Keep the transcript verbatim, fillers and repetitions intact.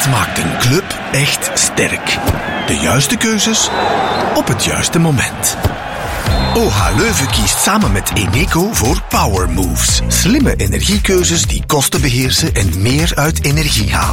Dat maakt een club echt sterk. De juiste keuzes op het juiste moment. O H Leuven kiest samen met Eneco voor Power Moves. Slimme energiekeuzes die kosten beheersen en meer uit energie halen.